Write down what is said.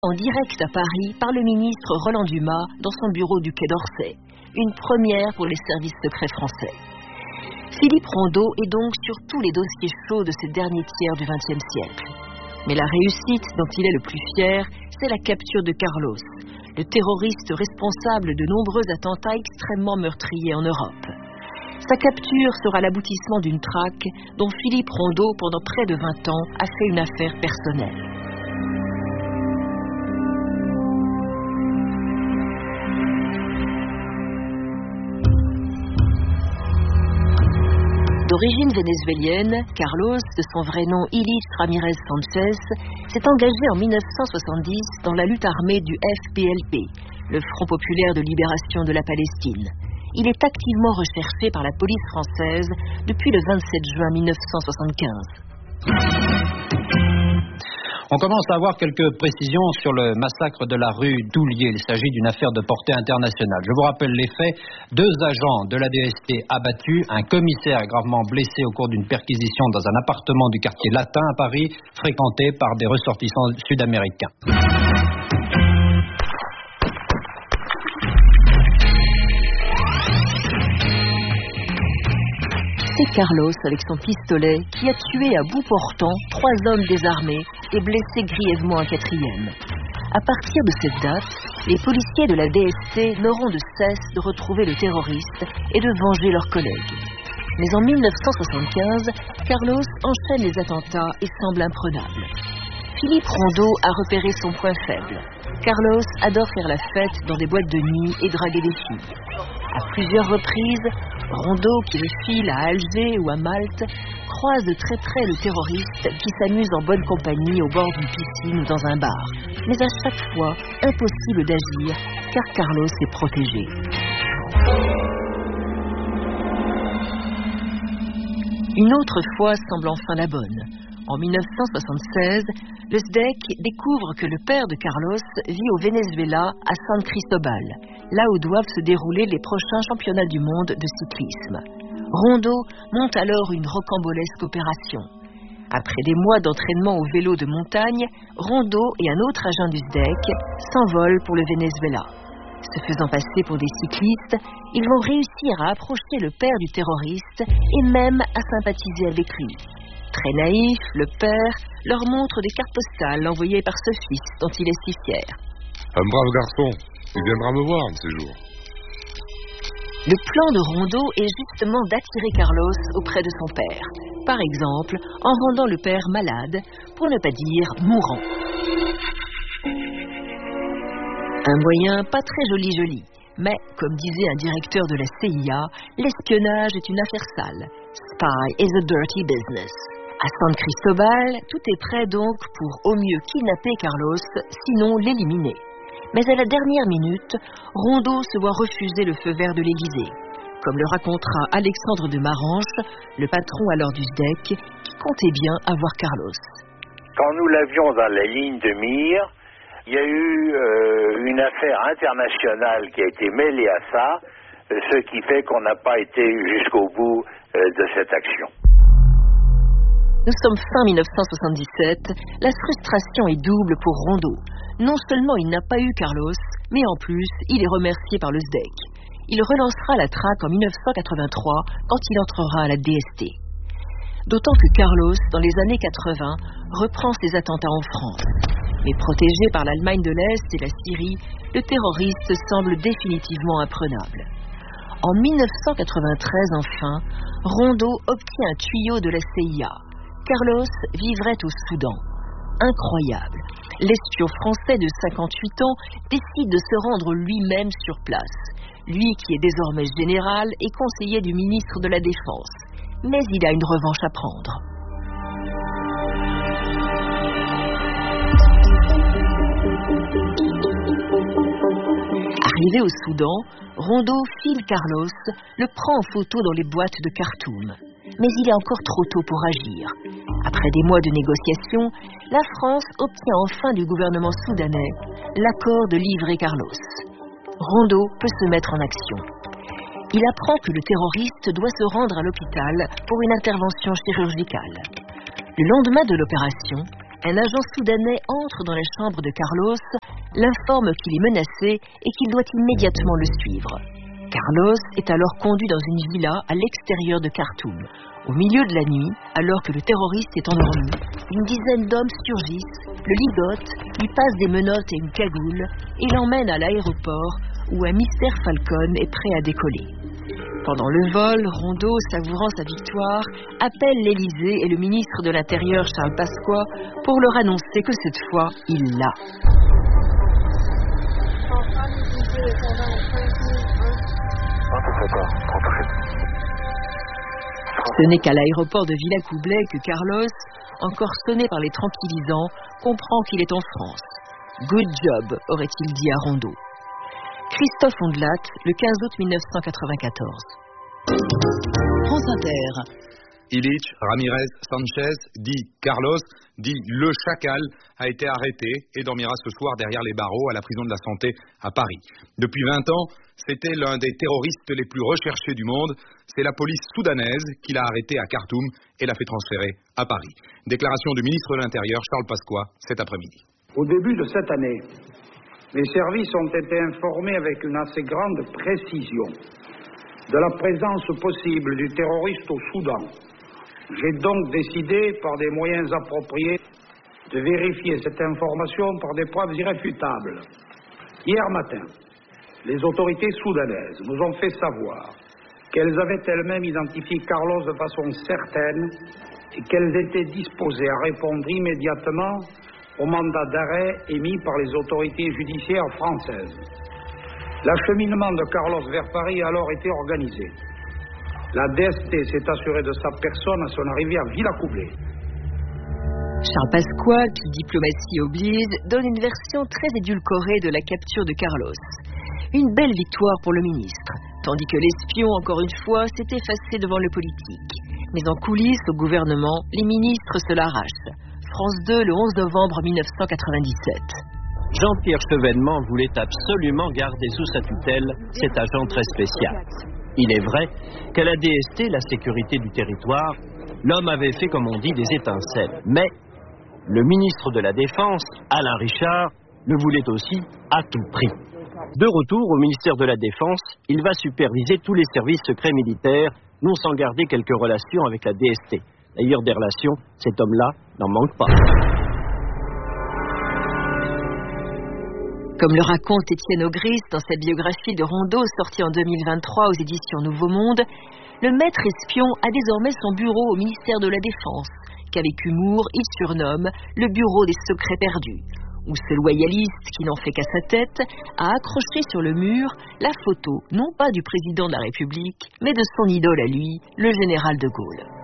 En direct à Paris par le ministre Roland Dumas dans son bureau du Quai d'Orsay. Une première pour les services secrets français. Philippe Rondeau est donc sur tous les dossiers chauds de ces derniers tiers du XXe siècle. Mais la réussite dont il est le plus fier, c'est la capture de Carlos, le terroriste responsable de nombreux attentats extrêmement meurtriers en Europe. Sa capture sera l'aboutissement d'une traque dont Philippe Rondeau, pendant près de 20 ans, a fait une affaire personnelle. D'origine vénézuélienne, Carlos, de son vrai nom Ilich Ramirez Sanchez, s'est engagé en 1970 dans la lutte armée du FPLP, le Front populaire de libération de la Palestine. Il est activement recherché par la police française depuis le 27 juin 1975. On commence à avoir quelques précisions sur le massacre de la rue Doulier. Il s'agit d'une affaire de portée internationale. Je vous rappelle les faits. 2 agents de la DST abattus, un commissaire gravement blessé au cours d'une perquisition dans un appartement du quartier Latin à Paris, fréquenté par des ressortissants sud-américains. C'est Carlos, avec son pistolet, qui a tué à bout portant 3 hommes désarmés et blessé grièvement un 4e. À partir de cette date, les policiers de la DST n'auront de cesse de retrouver le terroriste et de venger leurs collègues. Mais en 1975, Carlos enchaîne les attentats et semble imprenable. Philippe Rondeau a repéré son point faible. Carlos adore faire la fête dans des boîtes de nuit et draguer des filles. À plusieurs reprises, Rondeau, qui le file à Alger ou à Malte, croise de très près le terroriste qui s'amuse en bonne compagnie au bord d'une piscine ou dans un bar. Mais à chaque fois, impossible d'agir, car Carlos est protégé. Une autre fois semble enfin la bonne. En 1976, le SDEC découvre que le père de Carlos vit au Venezuela, à San Cristobal, là où doivent se dérouler les prochains championnats du monde de cyclisme. Rondeau monte alors une rocambolesque opération. Après des mois d'entraînement au vélo de montagne, Rondeau et un autre agent du SDEC s'envolent pour le Venezuela. Se faisant passer pour des cyclistes, ils vont réussir à approcher le père du terroriste et même à sympathiser avec lui. Très naïf, le père leur montre des cartes postales envoyées par ce fils dont il est si fier. Un brave garçon, il viendra me voir un de ces jours. Le plan de Rondeau est justement d'attirer Carlos auprès de son père. Par exemple, en rendant le père malade, pour ne pas dire mourant. Un moyen pas très joli. Mais, comme disait un directeur de la CIA, l'espionnage est une affaire sale. Spy is a dirty business. À San Cristobal, tout est prêt donc pour au mieux kidnapper Carlos, sinon l'éliminer. Mais à la dernière minute, Rondeau se voit refuser le feu vert de l'Élysée. Comme le racontera Alexandre de Maranche, le patron alors du SDEC, qui comptait bien avoir Carlos. Quand nous l'avions dans la ligne de mire, il y a eu une affaire internationale qui a été mêlée à ça, ce qui fait qu'on n'a pas été jusqu'au bout de cette action. Nous sommes fin 1977, la frustration est double pour Rondeau. Non seulement il n'a pas eu Carlos, mais en plus, il est remercié par le SDEC. Il relancera la traque en 1983 quand il entrera à la DST. D'autant que Carlos, dans les années 80, reprend ses attentats en France. Mais protégé par l'Allemagne de l'Est et la Syrie, le terroriste semble définitivement imprenable. En 1993, enfin, Rondeau obtient un tuyau de la CIA. Carlos vivrait au Soudan. Incroyable. L'espion français de 58 ans décide de se rendre lui-même sur place. Lui qui est désormais général et conseiller du ministre de la Défense. Mais il a une revanche à prendre. Arrivé au Soudan, Rondeau file Carlos, le prend en photo dans les boîtes de Khartoum. Mais il est encore trop tôt pour agir. Après des mois de négociations, la France obtient enfin du gouvernement soudanais l'accord de livrer Carlos. Rondeau peut se mettre en action. Il apprend que le terroriste doit se rendre à l'hôpital pour une intervention chirurgicale. Le lendemain de l'opération, un agent soudanais entre dans la chambre de Carlos, l'informe qu'il est menacé et qu'il doit immédiatement le suivre. Carlos est alors conduit dans une villa à l'extérieur de Khartoum. Au milieu de la nuit, alors que le terroriste est endormi, une dizaine d'hommes surgissent, le ligotent, lui passent des menottes et une cagoule et l'emmènent à l'aéroport où un Mystère Falcon est prêt à décoller. Pendant le vol, Rondeau, savourant sa victoire, appelle l'Élysée et le ministre de l'Intérieur, Charles Pasqua, pour leur annoncer que cette fois, il l'a. Ce n'est qu'à l'aéroport de Villacoublay que Carlos, encore sonné par les tranquillisants, comprend qu'il est en France. Good job, aurait-il dit à Rondeau. Christophe Ondelat, le 15 août 1994. France Inter. Illich, Ramirez, Sanchez, dit Carlos, dit le chacal, a été arrêté et dormira ce soir derrière les barreaux à la prison de la Santé à Paris. Depuis 20 ans, c'était l'un des terroristes les plus recherchés du monde. C'est la police soudanaise qui l'a arrêté à Khartoum et l'a fait transférer à Paris. Déclaration du ministre de l'Intérieur, Charles Pasqua, cet après-midi. Au début de cette année, les services ont été informés avec une assez grande précision de la présence possible du terroriste au Soudan. J'ai donc décidé, par des moyens appropriés, de vérifier cette information par des preuves irréfutables. Hier matin, les autorités soudanaises nous ont fait savoir qu'elles avaient elles-mêmes identifié Carlos de façon certaine et qu'elles étaient disposées à répondre immédiatement au mandat d'arrêt émis par les autorités judiciaires françaises. L'acheminement de Carlos vers Paris a alors été organisé. La DST s'est assurée de sa personne à son arrivée à Villacoublay. Charles Pasqua, qui diplomatie oblige, donne une version très édulcorée de la capture de Carlos. Une belle victoire pour le ministre, tandis que l'espion, encore une fois, s'est effacé devant le politique. Mais en coulisses, au gouvernement, les ministres se l'arrachent. France 2, le 11 novembre 1997. Jean-Pierre Chevènement voulait absolument garder sous sa tutelle cet agent très spécial. Il est vrai qu'à la DST, la sécurité du territoire, l'homme avait fait, comme on dit, des étincelles. Mais le ministre de la Défense, Alain Richard, le voulait aussi à tout prix. De retour au ministère de la Défense, il va superviser tous les services secrets militaires, non sans garder quelques relations avec la DST. D'ailleurs, des relations, cet homme-là n'en manque pas. Comme le raconte Étienne Augris dans sa biographie de Rondeau sortie en 2023 aux éditions Nouveau Monde, le maître espion a désormais son bureau au ministère de la Défense, qu'avec humour il surnomme le bureau des secrets perdus, où ce loyaliste qui n'en fait qu'à sa tête a accroché sur le mur la photo non pas du président de la République, mais de son idole à lui, le général de Gaulle.